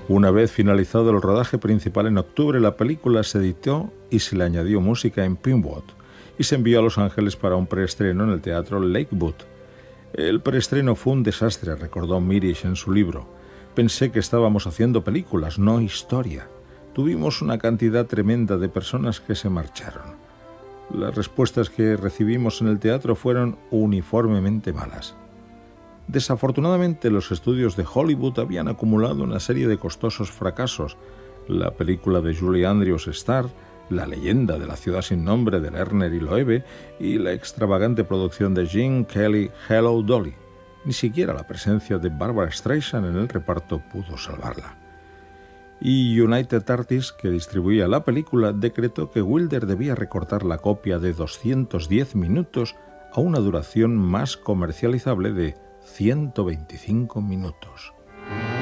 Una vez finalizado el rodaje principal en octubre, la película se editó y se le añadió música en Pinewood y se envió a Los Ángeles para un preestreno en el teatro Lakewood. El preestreno fue un desastre, recordó Mirisch en su libro. Pensé que estábamos haciendo películas, no historia. Tuvimos una cantidad tremenda de personas que se marcharon. Las respuestas que recibimos en el teatro fueron uniformemente malas. Desafortunadamente, los estudios de Hollywood habían acumulado una serie de costosos fracasos. La película de Julie Andrews Star, La leyenda de la ciudad sin nombre de Lerner y Loewe y la extravagante producción de Gene Kelly, Hello Dolly. Ni siquiera la presencia de Barbara Streisand en el reparto pudo salvarla. Y United Artists, que distribuía la película, decretó que Wilder debía recortar la copia de 210 minutos a una duración más comercializable de 125 minutos.